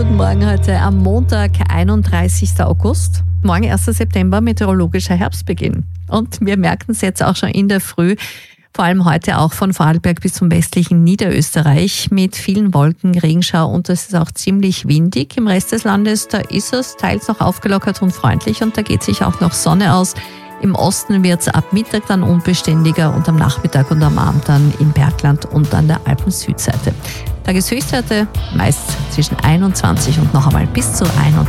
Guten Morgen heute am Montag, 31. August. Morgen 1. September, meteorologischer Herbstbeginn. Und wir merken es jetzt auch schon in der Früh, vor allem heute auch von Vorarlberg bis zum westlichen Niederösterreich mit vielen Wolken, Regenschau und es ist auch ziemlich windig. Im Rest des Landes, da ist es teils noch aufgelockert und freundlich und da geht sich auch noch Sonne aus. Im Osten wird es ab Mittag dann unbeständiger und am Nachmittag und am Abend dann im Bergland und an der Alpen-Südseite. Tageshöchstwerte meist zwischen 21 und noch einmal bis zu 31.